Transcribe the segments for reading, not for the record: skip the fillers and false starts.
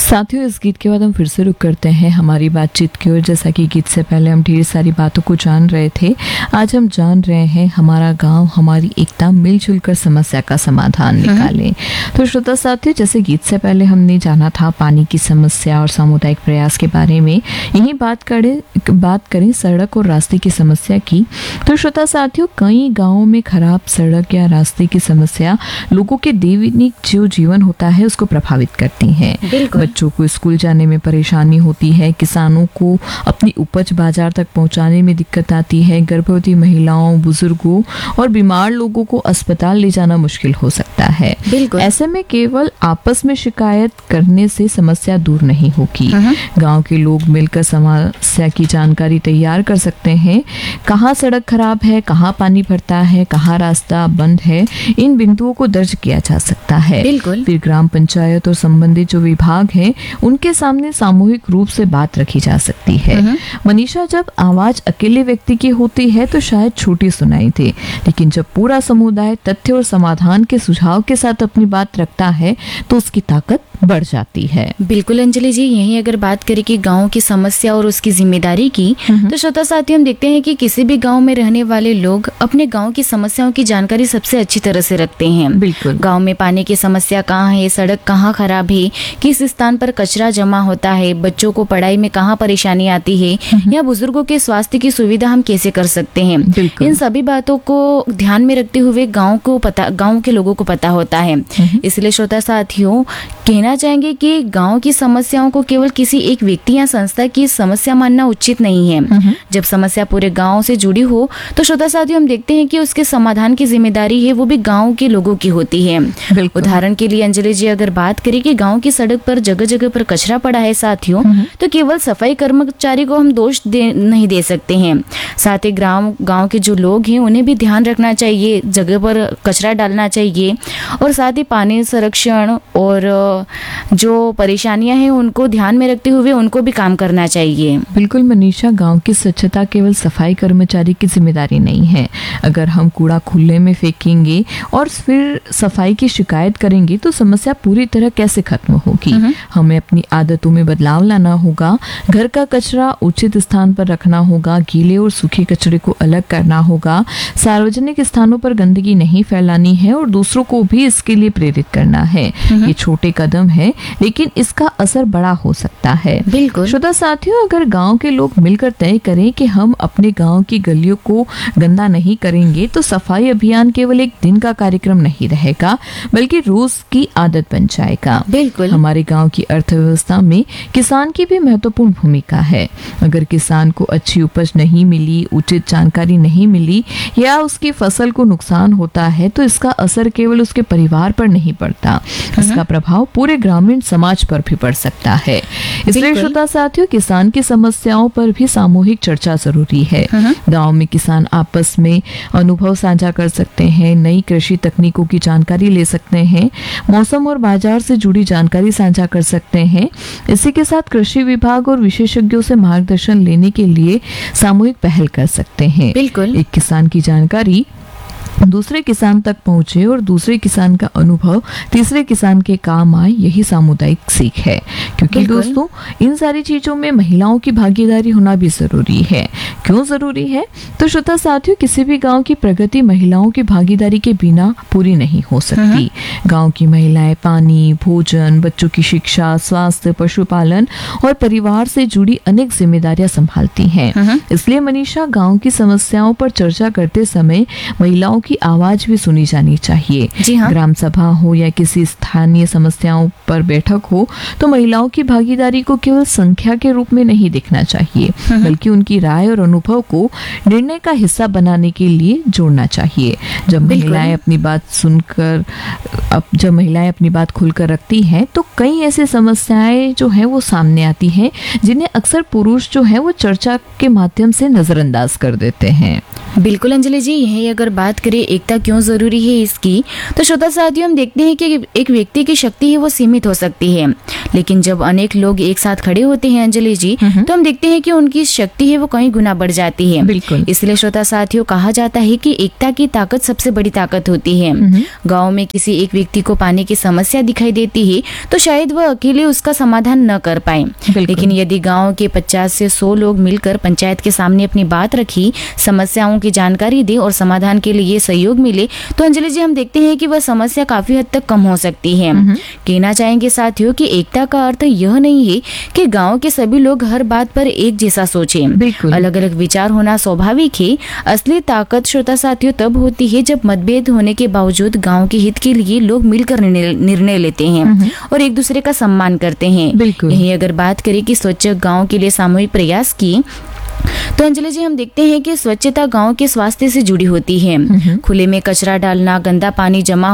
साथियों, इस गीत के बाद हम फिर से रुक करते हैं हमारी बातचीत की ओर। जैसा कि गीत से पहले हम ढेर सारी बातों को जान रहे थे, आज हम जान रहे हैं हमारा गांव हमारी एकता, मिलजुल कर समस्या का समाधान निकालें। तो श्रोता साथियों, जैसे गीत से पहले हमने जाना था पानी की समस्या और सामुदायिक प्रयास के बारे में, यही बात करें सड़क और रास्ते की समस्या की। तो श्रोता साथियों, कई गाँवों में खराब सड़क या रास्ते की समस्या लोगों के दैनिक जो जीवन होता है उसको प्रभावित करती है। बच्चों को स्कूल जाने में परेशानी होती है, किसानों को अपनी उपज बाजार तक पहुंचाने में दिक्कत आती है, गर्भवती महिलाओं, बुजुर्गों और बीमार लोगों को अस्पताल ले जाना मुश्किल हो सकता है। ऐसे में केवल आपस में शिकायत करने से समस्या दूर नहीं होगी। गांव के लोग मिलकर समस्या की जानकारी तैयार कर सकते हैं। कहाँ सड़क खराब है, कहाँ पानी भरता है, कहाँ रास्ता बंद है, इन बिंदुओं को दर्ज किया जा सकता है। फिर ग्राम पंचायत और संबंधित जो विभाग है उनके सामने सामूहिक रूप से बात रखी जा सकती है। मनीषा, जब आवाज अकेले व्यक्ति की होती है तो शायद छोटी सुनाई दे, लेकिन जब पूरा समुदाय तथ्य और समाधान के सुझाव के साथ अपनी बात रखता है तो उसकी ताकत बढ़ जाती है। बिल्कुल अंजलि जी, यही अगर बात करें कि गांव की समस्या और उसकी जिम्मेदारी की, तो श्रोता साथियों, हम देखते हैं कि किसी भी गांव में रहने वाले लोग अपने गांव की समस्याओं की जानकारी सबसे अच्छी तरह से रखते हैं। बिल्कुल। गांव में पानी की समस्या कहाँ है, सड़क कहाँ खराब है, किस स्थान पर कचरा जमा होता है, बच्चों को पढ़ाई में कहाँ परेशानी आती है, या बुजुर्गों के स्वास्थ्य की सुविधा हम कैसे कर सकते हैं। इन सभी बातों को ध्यान में रखते हुए गाँव के लोगों को पता होता है। इसलिए श्रोता साथियों, कहना चाहेंगे कि गांव की समस्याओं को केवल किसी एक व्यक्ति या संस्था की समस्या मानना उचित नहीं है। जब समस्या पूरे गांव से जुड़ी हो तो श्रोता साथियों, हम देखते हैं कि उसके समाधान की जिम्मेदारी है वो भी गांव के लोगों की होती है। उदाहरण के लिए अंजलि जी, अगर बात करें कि गांव की सड़क पर जगह जगह पर कचरा पड़ा है साथियों, तो केवल सफाई कर्मचारी को हम दोष नहीं दे सकते हैं। साथ ही गांव के जो लोग हैं उन्हें भी ध्यान रखना चाहिए, जगह पर कचरा डालना चाहिए, और साथ ही पानी संरक्षण और जो परेशानियां हैं उनको ध्यान में रखते हुए उनको भी काम करना चाहिए। बिल्कुल मनीषा, गांव की स्वच्छता केवल सफाई कर्मचारी की जिम्मेदारी नहीं है। अगर हम कूड़ा खुले में फेंकेंगे और फिर सफाई की शिकायत करेंगे तो समस्या पूरी तरह कैसे खत्म होगी। हमें अपनी आदतों में बदलाव लाना होगा। घर का कचरा उचित स्थान पर रखना होगा, गीले और सूखे कचरे को अलग करना होगा, सार्वजनिक स्थानों पर गंदगी नहीं फैलानी है और दूसरों को भी इसके लिए प्रेरित करना है। ये छोटे कदम है लेकिन इसका असर बड़ा हो सकता है। बिल्कुल। श्रोता साथियों, अगर गांव के लोग मिलकर तय करें कि हम अपने गांव की गलियों को गंदा नहीं करेंगे तो सफाई अभियान केवल एक दिन का कार्यक्रम नहीं रहेगा बल्कि रोज की आदत बन जाएगा। बिल्कुल। हमारे गांव की अर्थव्यवस्था में किसान की भी महत्वपूर्ण भूमिका है। अगर किसान को अच्छी उपज नहीं मिली, उचित जानकारी नहीं मिली या उसकी फसल को नुकसान होता है तो इसका असर केवल उसके परिवार पर नहीं पड़ता, इसका प्रभाव पूरे ग्रामीण समाज पर भी पड़ सकता है। इसलिए श्रोता साथियों, किसान की समस्याओं पर भी सामूहिक चर्चा जरूरी है। गांव में किसान आपस में अनुभव साझा कर सकते हैं, नई कृषि तकनीकों की जानकारी ले सकते हैं, मौसम और बाजार से जुड़ी जानकारी साझा कर सकते हैं। इसी के साथ कृषि विभाग और विशेषज्ञों से मार्गदर्शन लेने के लिए सामूहिक पहल कर सकते हैं। बिल्कुल। एक किसान की जानकारी दूसरे किसान तक पहुंचे और दूसरे किसान का अनुभव तीसरे किसान के काम आए, यही सामुदायिक सीख है। क्योंकि दोस्तों, इन सारी चीजों में महिलाओं की भागीदारी होना भी जरूरी है। क्यों जरूरी है? तो श्रोता साथियों, किसी भी गांव की प्रगति महिलाओं की भागीदारी के बिना पूरी नहीं हो सकती। गांव की महिलाएं पानी, भोजन, बच्चों की शिक्षा, स्वास्थ्य, पशुपालन और परिवार से जुड़ी अनेक जिम्मेदारियां संभालती हैं। इसलिए मनीषा, गांव की समस्याओं पर चर्चा करते समय महिलाओं की आवाज भी सुनी जानी चाहिए। जी हाँ। ग्राम सभा हो या किसी स्थानीय समस्याओं पर बैठक हो तो महिलाओं की भागीदारी को केवल संख्या के रूप में नहीं देखना चाहिए बल्कि उनकी राय और अनुभव को निर्णय का हिस्सा बनाने के लिए जोड़ना चाहिए। जब महिलाएं अपनी बात खुलकर रखती हैं तो कई ऐसी समस्याएं जो है वो सामने आती हैं जिन्हें अक्सर पुरुष जो है वो चर्चा के माध्यम से नजरअंदाज कर देते हैं। बिल्कुल अंजलि जी, यही अगर बात करें एकता क्यों जरूरी है इसकी, तो श्रोता साथियों हम देखते हैं कि एक व्यक्ति की शक्ति है वो सीमित हो सकती है, लेकिन जब अनेक लोग एक साथ खड़े होते हैं अंजलि जी, तो हम देखते हैं कि उनकी शक्ति है वो कई गुना बढ़ जाती है। बिल्कुल। इसलिए श्रोता साथियों कहा जाता है कि एकता की ताकत सबसे बड़ी ताकत होती है। गाँव में किसी एक व्यक्ति को पानी की समस्या दिखाई देती है तो शायद वह अकेले उसका समाधान न कर पाए, लेकिन यदि गाँव के 50 से 100 लोग मिलकर पंचायत के सामने अपनी बात रखी, समस्याओं की जानकारी दे और समाधान के लिए सहयोग मिले, तो अंजलि जी हम देखते हैं कि वह समस्या काफी हद तक कम हो सकती है। कहना चाहेंगे साथियों कि एकता का अर्थ यह नहीं है कि गांव के सभी लोग हर बात पर एक जैसा सोचें। अलग अलग विचार होना स्वाभाविक है। असली ताकत श्रोता साथियों तब होती है जब मतभेद होने के बावजूद गाँव के हित के लिए लोग मिलकर निर्णय लेते हैं और एक दूसरे का सम्मान करते हैं। यही अगर बात करें कि स्वच्छ गाँव के लिए सामूहिक प्रयास की, तो अंजलि जी हम देखते हैं कि स्वच्छता गांव के स्वास्थ्य से जुड़ी होती है। खुले में कचरा डालना, गंदा पानी जमा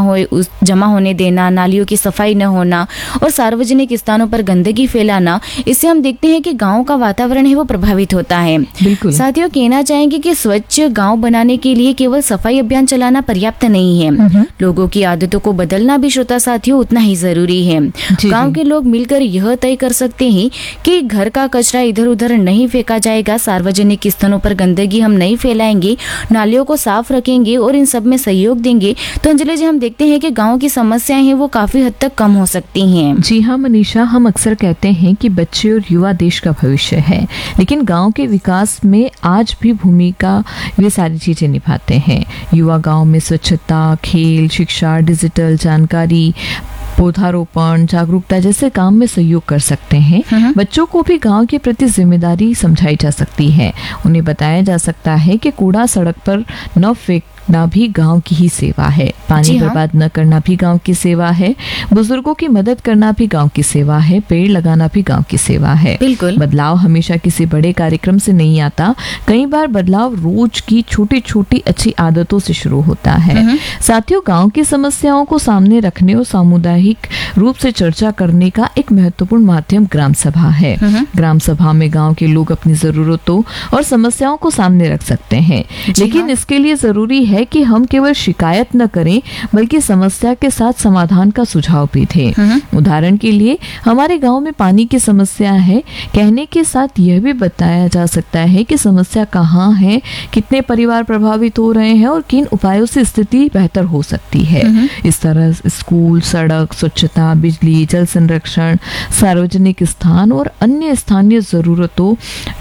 होने देना, नालियों की सफाई न होना और सार्वजनिक स्थानों पर गंदगी फैलाना, इससे हम देखते हैं कि गांव का वातावरण है वो प्रभावित होता है। साथियों कहना चाहेंगे कि स्वच्छ गांव बनाने के लिए केवल सफाई अभियान चलाना पर्याप्त नहीं है, लोगों की आदतों को बदलना भी श्रोता साथियों उतना ही जरूरी है। गाँव के लोग मिलकर यह तय कर सकते हैं कि घर का कचरा इधर उधर नहीं फेंका जाएगा, सार्वजनिक स्थलों पर गंदगी हम नहीं फैलाएंगे, नालियों को साफ रखेंगे और इन सब में सहयोग देंगे, तो अंजलि जी हम देखते हैं कि गांव की समस्याएं हैं वो काफी हद तक कम हो सकती हैं। जी हाँ मनीषा, हम अक्सर कहते हैं कि बच्चे और युवा देश का भविष्य है, लेकिन गांव के विकास में आज भी भूमिका वे सारी चीजें निभाते हैं। युवा गांव में स्वच्छता, खेल, शिक्षा, डिजिटल जानकारी, पौधारोपण, जागरूकता जैसे काम में सहयोग कर सकते हैं। बच्चों को भी गांव के प्रति जिम्मेदारी समझाई जा सकती है। उन्हें बताया जा सकता है कि कूड़ा सड़क पर न फेंकना भी गांव की ही सेवा है, पानी बर्बाद न करना भी गांव की सेवा है, बुजुर्गों की मदद करना भी गांव की सेवा है, पेड़ लगाना भी गांव की सेवा है। बिल्कुल। बदलाव हमेशा किसी बड़े कार्यक्रम से नहीं आता, कई बार बदलाव रोज की छोटी छोटी अच्छी आदतों से शुरू होता है। साथियों, गांव की समस्याओं को सामने रखने और सामुदायिक रूप से चर्चा करने का एक महत्वपूर्ण माध्यम ग्राम सभा है। ग्राम सभा में गांव के लोग अपनी जरूरतों और समस्याओं को सामने रख सकते हैं, लेकिन इसके लिए जरूरी है कि हम केवल शिकायत न करें बल्कि समस्या के साथ समाधान का सुझाव भी दें। उदाहरण के लिए हमारे गांव में पानी की समस्या है, कहने के साथ यह भी बताया जा सकता है कि समस्या कहाँ है, कितने परिवार प्रभावित हो रहे हैं और किन उपायों से स्थिति बेहतर हो सकती है। इस तरह स्कूल, सड़क, स्वच्छता, बिजली, जल संरक्षण, सार्वजनिक स्थान और अन्य स्थानीय जरूरतों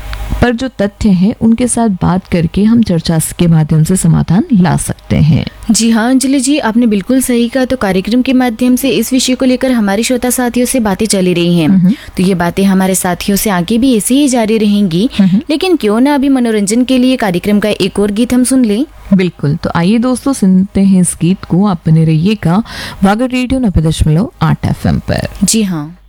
पर जो तथ्य हैं उनके साथ बात करके हम चर्चा के माध्यम से समाधान ला सकते हैं। जी हाँ अंजलि जी, आपने बिल्कुल सही कहा। तो कार्यक्रम के माध्यम से इस विषय को लेकर हमारे श्रोता साथियों से बातें चली रही हैं, तो ये बातें हमारे साथियों से आगे भी ऐसे ही जारी रहेंगी। लेकिन क्यों ना अभी मनोरंजन के लिए कार्यक्रम का एक और गीत हम सुन लें। बिल्कुल, तो आइए दोस्तों सुनते हैं इस गीत को। आप बने रहिएगा वागड़ रेडियो 90.8 FM पर। जी हाँ।